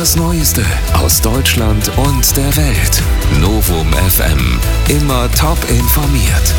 Das Neueste aus Deutschland und der Welt. Novum FM. Immer top informiert.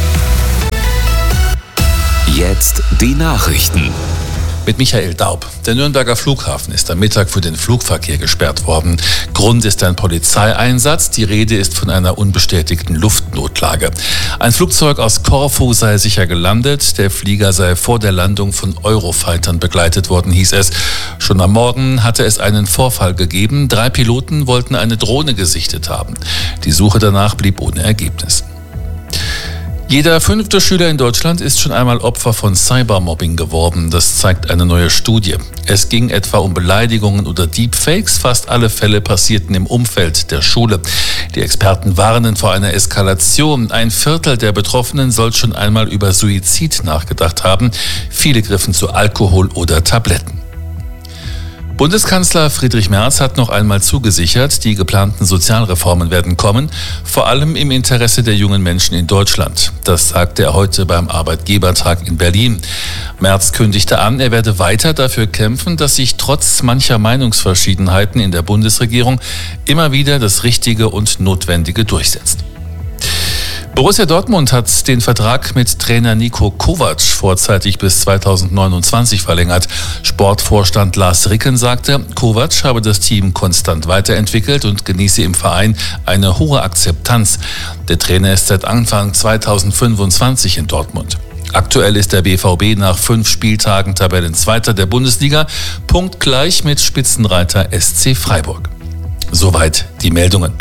Jetzt die Nachrichten. Mit Michael Daub. Der Nürnberger Flughafen ist am Mittag für den Flugverkehr gesperrt worden. Grund ist ein Polizeieinsatz. Die Rede ist von einer unbestätigten Luftnotlage. Ein Flugzeug aus Korfu sei sicher gelandet. Der Flieger sei vor der Landung von Eurofightern begleitet worden, hieß es. Schon am Morgen hatte es einen Vorfall gegeben. 3 Piloten wollten eine Drohne gesichtet haben. Die Suche danach blieb ohne Ergebnis. Jeder 5. Schüler in Deutschland ist schon einmal Opfer von Cybermobbing geworden. Das zeigt eine neue Studie. Es ging etwa um Beleidigungen oder Deepfakes. Fast alle Fälle passierten im Umfeld der Schule. Die Experten warnen vor einer Eskalation. 1/4 der Betroffenen soll schon einmal über Suizid nachgedacht haben. Viele griffen zu Alkohol oder Tabletten. Bundeskanzler Friedrich Merz hat noch einmal zugesichert, die geplanten Sozialreformen werden kommen, vor allem im Interesse der jungen Menschen in Deutschland. Das sagte er heute beim Arbeitgebertag in Berlin. Merz kündigte an, er werde weiter dafür kämpfen, dass sich trotz mancher Meinungsverschiedenheiten in der Bundesregierung immer wieder das Richtige und Notwendige durchsetzt. Borussia Dortmund hat den Vertrag mit Trainer Niko Kovac vorzeitig bis 2029 verlängert. Sportvorstand Lars Ricken sagte, Kovac habe das Team konstant weiterentwickelt und genieße im Verein eine hohe Akzeptanz. Der Trainer ist seit Anfang 2025 in Dortmund. Aktuell ist der BVB nach 5 Spieltagen Tabellenzweiter der Bundesliga, punktgleich mit Spitzenreiter SC Freiburg. Soweit die Meldungen.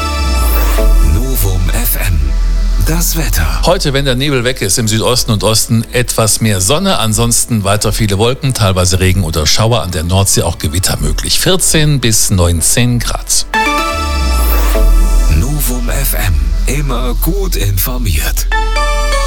Novum FM. Das Wetter. Heute, wenn der Nebel weg ist, im Südosten und Osten etwas mehr Sonne, ansonsten weiter viele Wolken, teilweise Regen oder Schauer, an der Nordsee auch Gewitter möglich. 14 bis 19 Grad. Novum FM. Immer gut informiert.